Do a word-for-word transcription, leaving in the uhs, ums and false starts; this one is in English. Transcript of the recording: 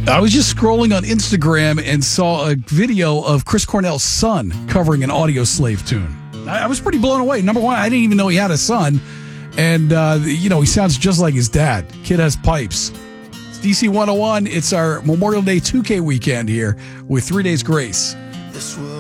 I was just scrolling on Instagram and saw a video of Chris Cornell's son covering an Audio Slave tune. I, I was pretty blown away. Number one, I didn't even know he had a son. And, uh, you know, he sounds just like his dad. Kid has pipes. It's D C one oh one. It's our Memorial Day two K weekend here with Three Days Grace. This